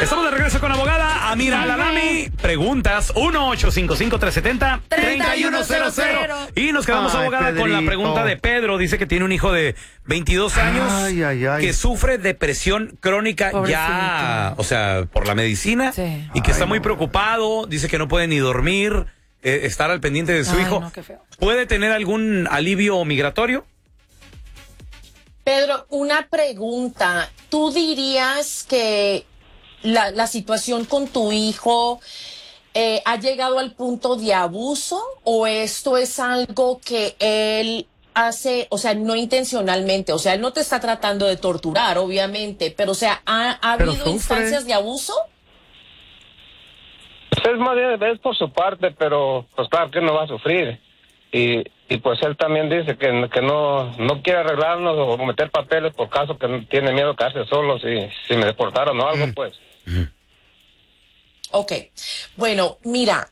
Estamos de regreso con la abogada Amira Al-Alami. Preguntas 1-855-370-3100. Y nos quedamos, abogada, Pedrito, con la pregunta de Pedro. Dice que tiene un hijo de 22 años que sufre depresión crónica. Pobrecito. Ya, o sea, por la medicina. Sí. Y que está muy preocupado. Dice que no puede ni dormir, estar al pendiente de su hijo. No, qué feo. ¿Puede tener algún alivio migratorio? Pedro, una pregunta. ¿Tú dirías que la situación con tu hijo ha llegado al punto de abuso o esto es algo que él hace, o sea, no intencionalmente? O sea, él no te está tratando de torturar, obviamente, pero, o sea, ¿ha habido instancias de abuso? Pues es más bien es por su parte, pero pues claro que no va a sufrir. Y pues él también dice que no quiere arreglarnos o meter papeles por caso que tiene miedo a quedarse solo si me deportaron o algo, pues. Ok, bueno, mira,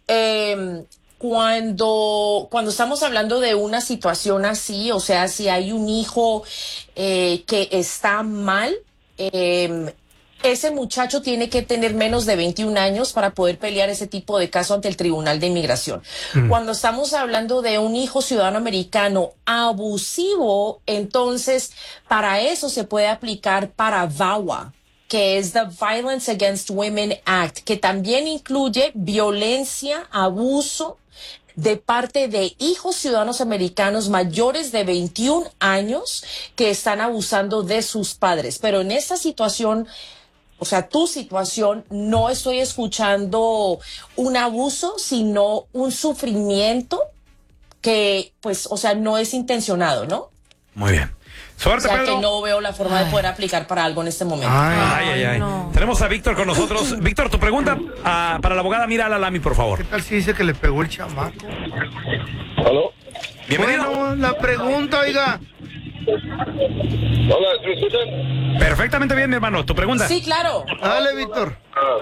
cuando estamos hablando de una situación así, o sea, si hay un hijo que está mal, ese muchacho tiene que tener menos de 21 años para poder pelear ese tipo de caso ante el Tribunal de Inmigración. Cuando estamos hablando de un hijo ciudadano americano abusivo, entonces para eso se puede aplicar para VAWA, que es the Violence Against Women Act, que también incluye violencia, abuso de parte de hijos ciudadanos americanos mayores de 21 años que están abusando de sus padres. Pero en esta situación, o sea, tu situación, no estoy escuchando un abuso, sino un sufrimiento que, pues, o sea, no es intencionado, ¿no? Muy bien. Suerte, O sea, Pedro. que no veo la forma de poder aplicar para algo en este momento. Ay. No. Tenemos a Víctor con nosotros. Víctor, tu pregunta para la abogada Amira Al-Alami, por favor. ¿Qué tal si dice que le pegó el chamaco? ¿Aló? Bienvenido. Bueno, la pregunta, oiga. Hola, ¿me escuchan? Perfectamente bien, mi hermano. Tu pregunta. Sí, claro. Dale, Víctor.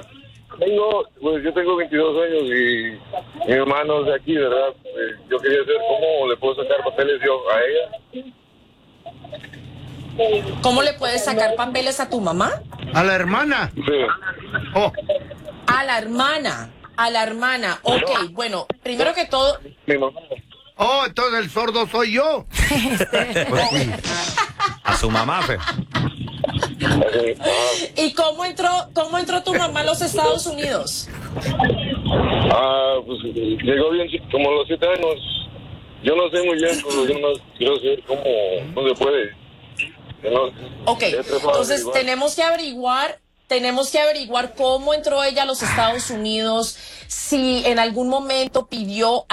Yo tengo 22 años y mi hermano es de aquí, ¿verdad? Yo quería saber cómo le puedo sacar papeles yo a ella. ¿Cómo le puedes sacar papeles a tu mamá? A la hermana. Sí. Oh, A la hermana. A la hermana. Ok, bueno, primero que todo, Mi mamá. Entonces el sordo soy yo. Pues sí. A su mamá, fe. ¿y cómo entró tu mamá a los Estados Unidos? Pues llegó bien como a los 7 años. Yo no sé muy bien, pero yo no quiero saber cómo se puede. Ok, entonces tenemos que averiguar cómo entró ella a los Estados Unidos, si en algún momento pidió